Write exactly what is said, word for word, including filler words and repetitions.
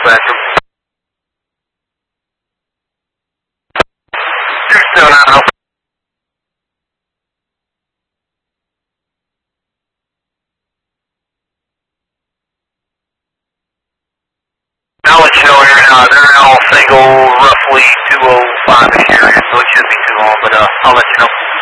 Spectrum. two seven nine Alpha. I'll let you know here now. They're all single, roughly two oh five-ish area, so it shouldn't be too long, but uh, I'll let you know.